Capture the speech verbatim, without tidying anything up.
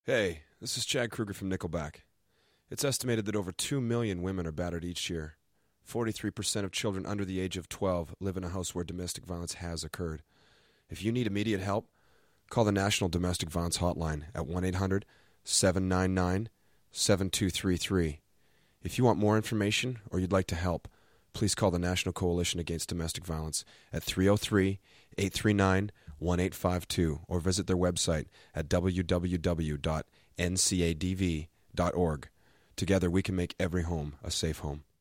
Hey, this is Chad Kruger from Nickelback. It's estimated that over two million women are battered each year. forty-three percent of children under the age of twelve live in a house where domestic violence has occurred. If you need immediate help, call the National Domestic Violence Hotline at one eight hundred, seven nine nine, seven two three three. If you want more information or you'd like to help, please call the National Coalition Against Domestic Violence at three oh three, eight three nine, one eight five two or visit their website at w w w dot n c a d v dot org. Together we can make every home a safe home.